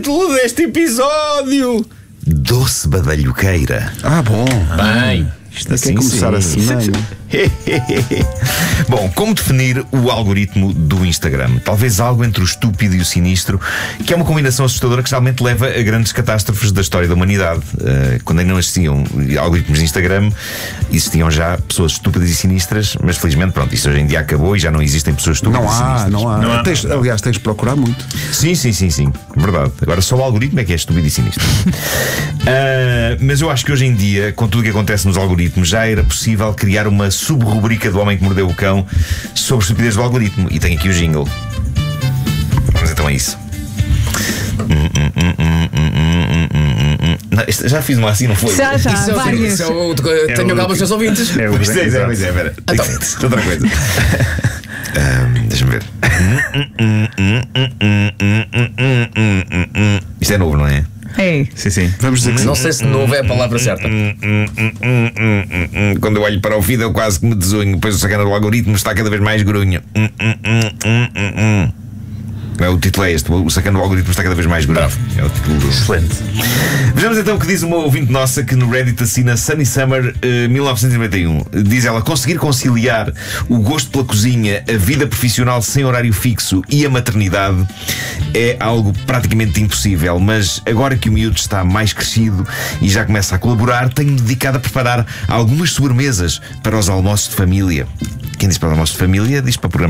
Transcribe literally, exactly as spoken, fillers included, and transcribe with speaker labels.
Speaker 1: título deste episódio: Doce Badalhoqueira.
Speaker 2: Ah, bom.
Speaker 3: Bem,
Speaker 2: isto é que é começar a semana.
Speaker 1: Bom, como definir o algoritmo do Instagram? Talvez algo entre o estúpido e o sinistro, que é uma combinação assustadora que geralmente leva a grandes catástrofes da história da humanidade. Uh, quando ainda não existiam algoritmos de Instagram, existiam já pessoas estúpidas e sinistras, mas felizmente, pronto, isso hoje em dia acabou e já não existem pessoas estúpidas
Speaker 2: Não
Speaker 1: e
Speaker 2: há,
Speaker 1: sinistras.
Speaker 2: não há.
Speaker 3: Não há.
Speaker 2: Tens, aliás, tens de procurar muito.
Speaker 1: Sim, sim, sim, sim, verdade. Agora só o algoritmo é que é estúpido e sinistro. uh, Mas eu acho que hoje em dia, com tudo o que acontece nos algoritmos, já era possível criar uma subrubrica do Homem que Mordeu o Cão sobre a estupidez do algoritmo. E tenho aqui o jingle. Vamos então a isso. Não, isto- já fiz uma assim, não foi?
Speaker 4: Já, já,
Speaker 3: isso é o-
Speaker 4: várias.
Speaker 3: isso é o- eu tenho calma aos seus ouvintes.
Speaker 2: É o
Speaker 1: Pois é, pois é, pois é, espera.
Speaker 3: Então.
Speaker 1: Outra coisa. Ahm, Deixa-me ver. Isto é novo, não é?
Speaker 4: É.
Speaker 1: Sim, sim.
Speaker 2: Vamos dizer que sim.
Speaker 3: Não sei se novo é a palavra certa.
Speaker 1: Quando eu olho para o feed, eu quase que me desunho. Depois o sacana do algoritmo está cada vez mais grunho. É, o título é este: o sacana do algoritmo está cada vez mais grunho. É o título do...
Speaker 2: Excelente.
Speaker 1: Vejamos então o que diz uma ouvinte nossa que no Reddit assina Sunny Summer eh, mil novecentos e noventa e um. Diz ela: conseguir conciliar o gosto pela cozinha, a vida profissional sem horário fixo e a maternidade é algo praticamente impossível. Mas agora que o miúdo está mais crescido e já começa a colaborar, tenho-me dedicado a preparar algumas sobremesas para os almoços de família. Quem diz para os almoços de família diz para programas